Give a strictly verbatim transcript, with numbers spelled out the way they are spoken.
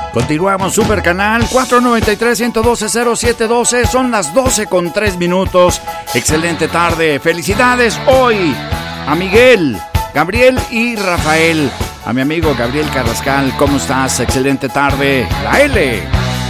Continuamos, Super Canal cuatro noventa y tres, ciento doce, cero siete doce. Son las doce con tres minutos. Excelente tarde. Felicidades hoy a Miguel, Gabriel y Rafael. A mi amigo Gabriel Carrascal, ¿cómo estás? Excelente tarde. La L.